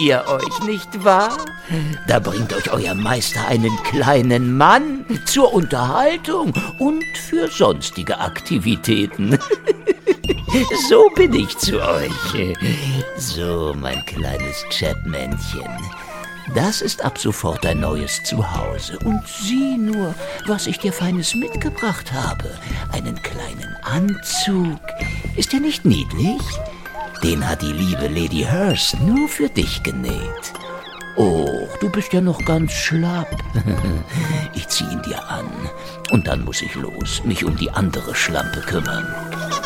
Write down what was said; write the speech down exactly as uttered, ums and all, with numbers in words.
ihr euch, nicht wahr? Da bringt euch euer Meister einen kleinen Mann zur Unterhaltung und für sonstige Aktivitäten. So bin ich zu euch. So, mein kleines Chapmännchen. Das ist ab sofort dein neues Zuhause. Und sieh nur, was ich dir Feines mitgebracht habe. Einen kleinen Anzug. Ist der nicht niedlich? Den hat die liebe Lady Hurst nur für dich genäht. Oh, du bist ja noch ganz schlapp. Ich zieh ihn dir an. Und dann muss ich los, mich um die andere Schlampe kümmern.